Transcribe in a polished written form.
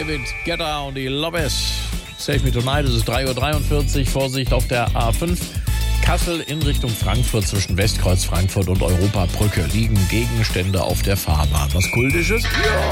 David Guetta und die Lopez. Save Me Tonight, es ist 3:43 Uhr. Vorsicht auf der A5. Kassel in Richtung Frankfurt zwischen Westkreuz Frankfurt und Europabrücke liegen Gegenstände auf der Fahrbahn. Was Kultisches? Ja.